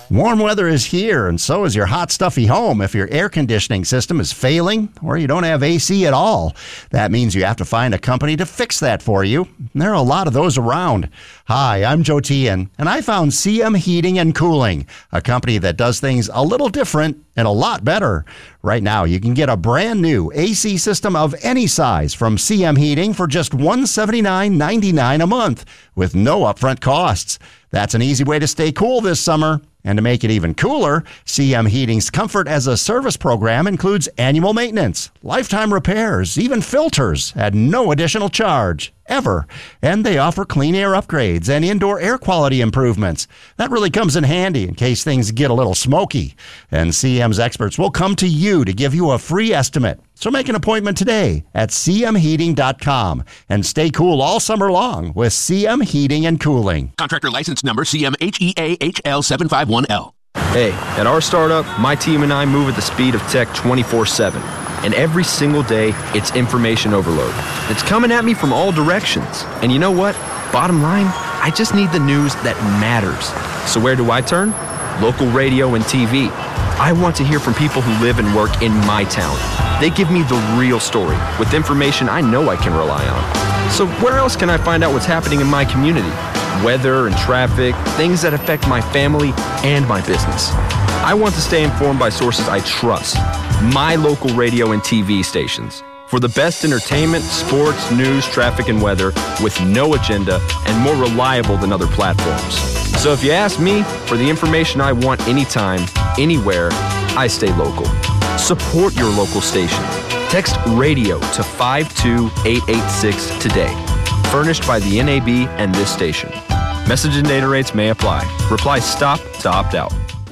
Warm weather is here, and so is your hot, stuffy home if your air conditioning system is failing or you don't have AC at all. That means you have to find a company to fix that for you. There are a lot of those around. Hi, I'm Joe Tian, and I found CM Heating and Cooling, a company that does things a little different and a lot better. Right now, you can get a brand new AC system of any size from CM Heating for just $179.99 a month with no upfront costs. That's an easy way to stay cool this summer. And to make it even cooler, CM Heating's Comfort as a Service program includes annual maintenance, lifetime repairs, even filters at no additional charge, ever. And they offer clean air upgrades and indoor air quality improvements. That really comes in handy in case things get a little smoky. And CM's experts will come to you to give you a free estimate. So make an appointment today at cmheating.com and stay cool all summer long with CM Heating and Cooling. Contractor license number CMHEAHL751L. Hey, at our startup, my team and I move at the speed of tech 24/7. And every single day, it's information overload. It's coming at me from all directions. And you know what? Bottom line, I just need the news that matters. So where do I turn? Local radio and TV. I want to hear from people who live and work in my town. They give me the real story with information I know I can rely on. So where else can I find out what's happening in my community? Weather and traffic, things that affect my family and my business. I want to stay informed by sources I trust. My local radio and TV stations. For the best entertainment, sports, news, traffic, and weather with no agenda and more reliable than other platforms. So if you ask me for the information I want anytime, anywhere, I stay local. Support your local station. Text radio to 52886 today. Furnished by the NAB and this station. Message and data rates may apply. Reply STOP to opt out.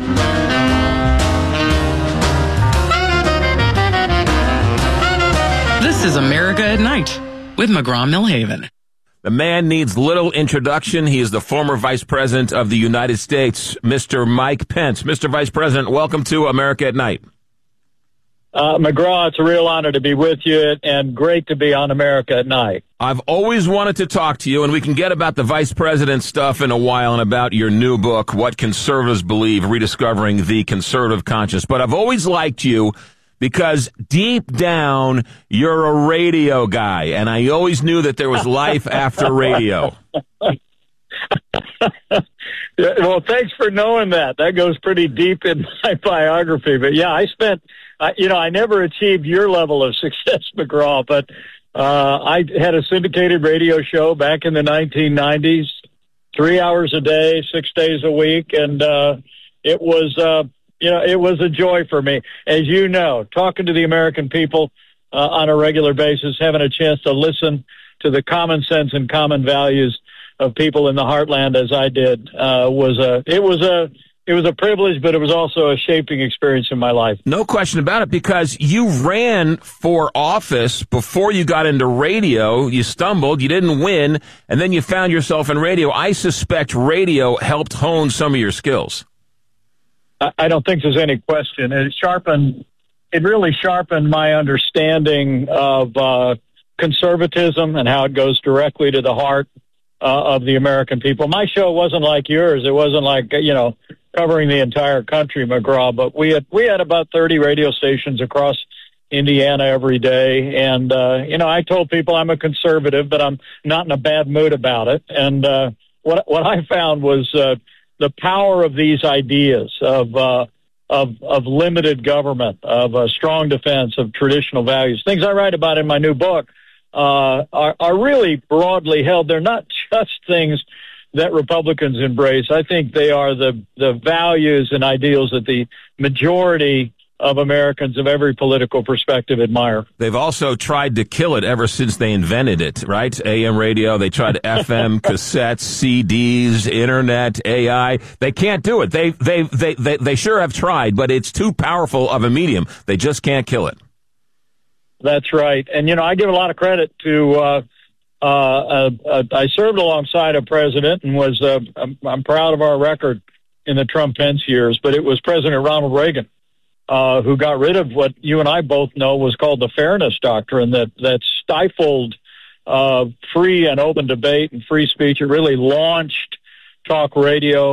This is America at Night with McGraw-Millhaven. The man needs little introduction. He is the former Vice President of the United States, Mr. Mike Pence. Mr. Vice President, welcome to America at Night. McGraw, it's a real honor to be with you and great to be on America at Night. I've always wanted to talk to you, and we can get about the Vice President stuff in a while and about your new book, What Conservatives Believe, Rediscovering the Conservative Conscience. But I've always liked you because deep down, you're a radio guy, and I always knew that there was life after radio. Well, thanks for knowing that. That goes pretty deep in my biography. But, yeah, I spent, I never achieved your level of success, McGraw, but I had a syndicated radio show back in the 1990s, 3 hours a day, 6 days a week, and it was it was a joy for me. As you know, talking to the American people on a regular basis, having a chance to listen to the common sense and common values of people in the heartland as I did was a privilege, but it was also a shaping experience in my life. No question about it, because you ran for office before you got into radio. You stumbled, you didn't win, and then you found yourself in radio. I suspect radio helped hone some of your skills. I don't think there's any question. It really sharpened my understanding of conservatism and how it goes directly to the heart of the American people. My show wasn't like yours. It wasn't like, covering the entire country, McGraw, but we had about 30 radio stations across Indiana every day. And, I told people I'm a conservative, but I'm not in a bad mood about it. And what I found was the power of these ideas of limited government, of a strong defense of traditional values. Things I write about in my new book are really broadly held. They're not just things that Republicans embrace. I think they are the values and ideals that the majority of Americans of every political perspective admire. They've also tried to kill it ever since they invented it, right? AM radio, they tried FM, cassettes, CDs, internet, AI. They can't do it. They sure have tried, but it's too powerful of a medium. They just can't kill it. That's right. And, I give a lot of credit to I served alongside a president and was I'm proud of our record in the Trump-Pence years, but it was President Ronald Reagan who got rid of what you and I both know was called the Fairness Doctrine that stifled free and open debate and free speech. It really launched talk radio